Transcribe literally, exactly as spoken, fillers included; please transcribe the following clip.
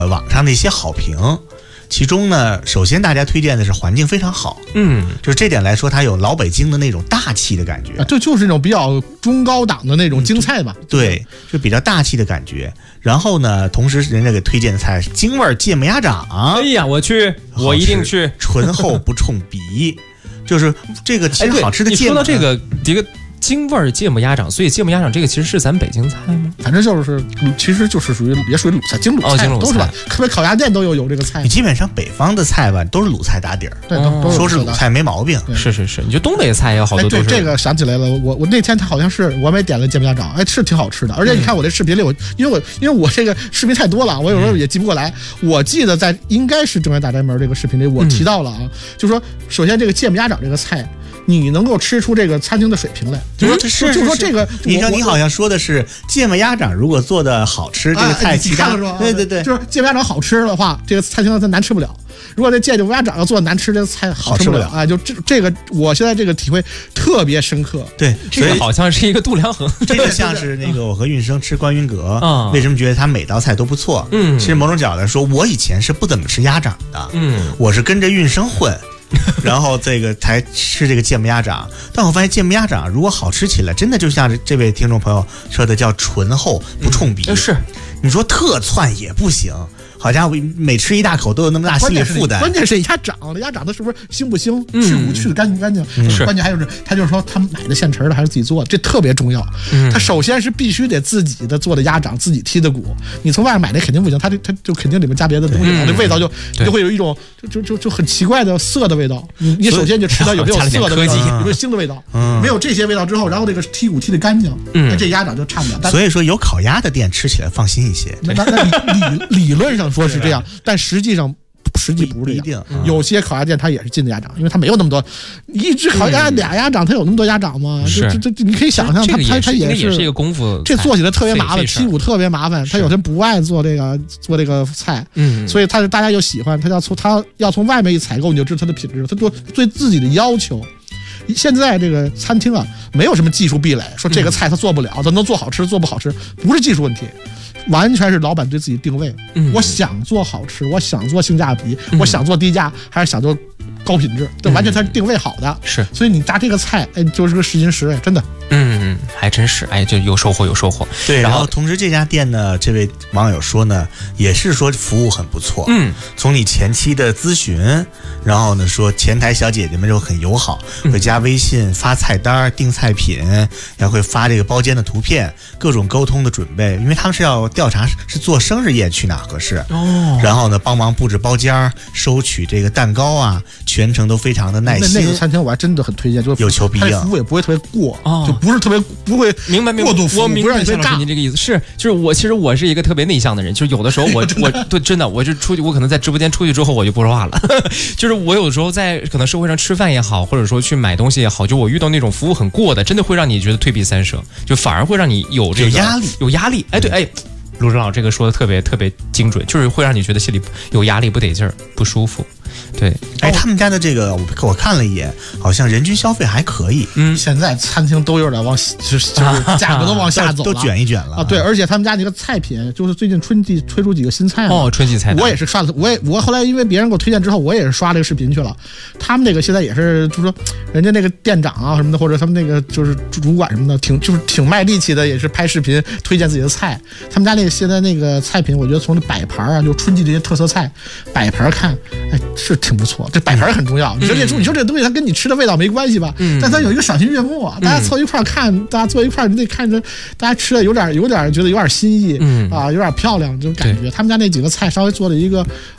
网上的一些好评。其中呢，首先大家推荐的是环境非常好， 嗯， 就是这点来说，它有老北京的那种大气的感觉， 啊，这就是那种比较中高档的那种京菜吧， 嗯、对，就比较大气的感觉。然后呢，同时人家给推荐的菜是京味芥末鸭掌， 哎呀，我去，我一定去， 醇厚不冲鼻，就是这个其实好吃的芥末。 哎、你说到这个这个。京味芥末鸭掌，所以芥末鸭掌这个其实是咱北京菜吗？ 反正就是，其实就是属于也属于鲁菜，京鲁菜、 哦、 都是吧？特别烤鸭店都有有这个菜。 你基本上北方的菜吧，都是鲁菜打底儿， 对，都说是鲁菜没毛病。 是是是，你就东北菜也有好多都是。 哎、对，这个想起来了，我我那天他好像是我也点了芥末鸭掌，哎，是挺好吃的。而且你看我这视频里，我因为我因为我这个视频太多了，我有时候也记不过来。我记得在应该是正源大宅门这个视频里，我提到了啊，嗯、就说首先这个芥末鸭掌这个菜。你能够吃出这个餐厅的水平来，就说、嗯、是就说这个， 你看你好像说的是芥末鸭掌，如果做的好吃，这个菜其他、 啊、 对对对， 就是芥末鸭掌好吃的话，这个餐厅它难吃不了。如果这芥末鸭掌要做难吃，这个菜好吃不了啊！就这这个，我现在这个体会特别深刻。 对， 这个好像是一个度量衡， 这个像是那个我和运生吃关云阁，嗯、为什么觉得他每道菜都不错？嗯，其实某种角度来说，我以前是不怎么吃鸭掌的，嗯，我是跟着运生混。然后这个才吃这个芥末鸭掌，但我发现芥末鸭掌如果好吃起来，真的就像这位听众朋友说的，叫醇厚不冲鼻。 嗯、是， 你说特窜也不行。好家伙，每吃一大口都有那么大心理负担。 关键是鸭掌，鸭掌它是不是腥不腥，去骨去的干净干净？ 嗯、 关键还有是，他就是说他买的现成的还是自己做的，这特别重要。嗯、他首先是必须得自己的做的鸭掌，自己剔的骨。你从外面买那肯定不行，他他就肯定里面加别的东西，那、嗯、味道就就会有一种就就就很奇怪的涩的味道。你你首先就吃到有没有涩的味道，有没有腥的味道。嗯、没有这些味道之后，然后这个剔骨剔的干净，嗯、那这鸭掌就差不了。 所以说有烤鸭的店吃起来放心一些。 那那理理理论上说是这样。但实际上，实际不是这样。嗯、有些烤鸭店它也是进的鸭掌，因为它没有那么多。一只烤鸭、嗯、俩鸭掌，它有那么多鸭掌吗？这这这，你可以想象，它它它也是一个功夫。 这做起来特别麻烦，剔骨特别麻烦。他有人不爱做这个做这个菜，嗯，所以他大家又喜欢，他要从他要从外面一采购，你就知道它的品质，他对对自己的要求。现在这个餐厅啊，没有什么技术壁垒，说这个菜他做不了，他能做好吃，做不好吃，不是技术问题。完全是老板对自己定位，嗯、我想做好吃，我想做性价比，嗯、我想做低价，还是想做高品质，这完全它是定位好的。 是， 所以你炸这个菜，哎，就是个试金石，哎，真的。 嗯，还真是，哎，就有收获，有收获。 对，然后同时这家店呢，这位网友说呢，也是说服务很不错。嗯，从你前期的咨询，然后呢说前台小姐姐们就很友好，会加微信发菜单、订菜品，也会发这个包间的图片，各种沟通的准备，因为他们是要调查是做生日宴去哪合适。哦，然后呢帮忙布置包间、收取这个蛋糕啊，全程都非常的耐心。 那那个餐厅我还真的很推荐，就是有求必应， 服务也不会特别过，哦、就不是特别不会明白明白过度服务， 我明白夏老师您这个意思是，就是我其实我是一个特别内向的人，就是有的时候我我对真的我就出去，我可能在直播间出去之后我就不说话了，就是我有时候在可能社会上吃饭也好，或者说去买东西也好，就我遇到那种服务很过的，真的会让你觉得退避三舍，就反而会让你有这个有压力， 有压力。哎，对，哎。卢指导这个说的特别特别精准，就是会让你觉得心里有压力、不得劲儿、不舒服。对， 哎，他们家的这个我我看了一眼，好像人均消费还可以。 嗯，现在餐厅都有点往就是就是价格都往下走了， 都卷一卷了啊。对，而且他们家那个菜品，就是最近春季推出几个新菜哦，春季菜， 我也是刷了，我也我后来因为别人给我推荐之后，我也是刷这个视频去了。他们那个现在也是，就是说人家那个店长啊什么的，或者他们那个就是主管什么的，挺就是挺卖力气的，也是拍视频推荐自己的菜。他们家那个现在那个菜品，我觉得从这摆盘啊，就春季这些特色菜摆盘看，哎，是挺不错。这摆盘很重要。你说这你说这东西它跟你吃的味道没关系吧？嗯。但它有一个赏心悦目啊，大家凑一块看，大家坐一块，你得看着大家吃的有点有点觉得有点新意，嗯啊，有点漂亮这种感觉。他们家那几个菜稍微做了一个。